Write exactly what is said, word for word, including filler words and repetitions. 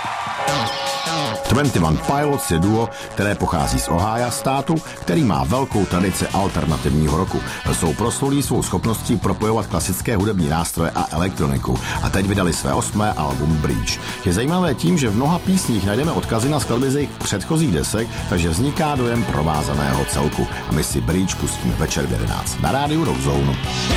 dvacet jedna Pilots je duo, které pochází z Ohája, státu, který má velkou tradici alternativního roku. Jsou proslulí svou schopností propojovat klasické hudební nástroje a elektroniku a teď vydali své osmé album Bridge. Je zajímavé tím, že v mnoha písních najdeme odkazy na skladby z jejich předchozích desek, takže vzniká dojem provázaného celku. A my si Bridge pustíme večer v jedenáct na rádiu Rock Zone.